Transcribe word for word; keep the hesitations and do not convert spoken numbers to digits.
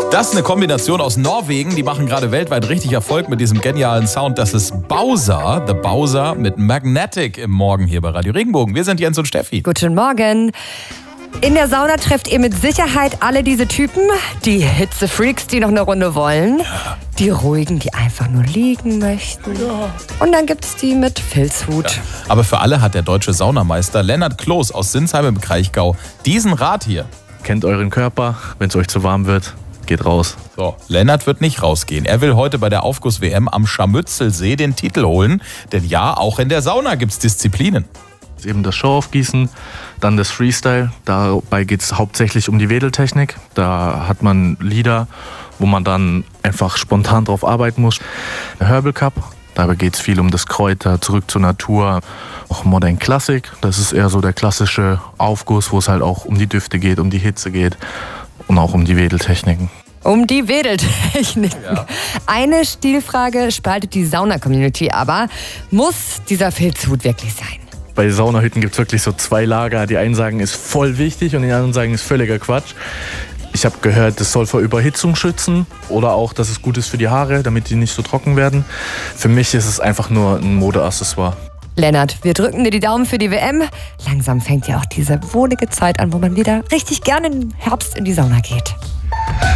Das ist eine Kombination aus Norwegen. Die machen gerade weltweit richtig Erfolg mit diesem genialen Sound. Das ist Bowser, The Bowser mit Magnetic im Morgen hier bei Radio Regenbogen. Wir sind Jens und Steffi. Guten Morgen. In der Sauna trefft ihr mit Sicherheit alle diese Typen. Die Hitzefreaks, die noch eine Runde wollen. Die Ruhigen, die einfach nur liegen möchten. Und dann gibt's die mit Filzhut. Ja. Aber für alle hat der deutsche Saunameister Lennart Kloß aus Sinsheim im Kraichgau diesen Rat hier. Kennt euren Körper, wenn es euch zu warm wird, geht raus. So, Lennart wird nicht rausgehen. Er will heute bei der Aufguss-W M am Scharmützelsee den Titel holen. Denn ja, auch in der Sauna gibt's Disziplinen. Das ist eben das Showaufgießen, dann das Freestyle. Dabei geht es hauptsächlich um die Wedeltechnik. Da hat man Lieder, wo man dann einfach spontan drauf arbeiten muss. Der Herbal Cup, dabei geht es viel um das Kräuter, zurück zur Natur. Auch Modern Classic, das ist eher so der klassische Aufguss, wo es halt auch um die Düfte geht, um die Hitze geht und auch um die Wedeltechniken. Um die Wedeltechniken. Ja. Eine Stilfrage spaltet die Sauna-Community, aber muss dieser Filzhut wirklich sein? Bei Saunahütten gibt es wirklich so zwei Lager. Die einen sagen, ist voll wichtig und die anderen sagen, ist völliger Quatsch. Ich habe gehört, das soll vor Überhitzung schützen oder auch, dass es gut ist für die Haare, damit die nicht so trocken werden. Für mich ist es einfach nur ein Modeaccessoire. Lennart, wir drücken dir die Daumen für die W M. Langsam fängt ja auch diese wohlige Zeit an, wo man wieder richtig gerne im Herbst in die Sauna geht.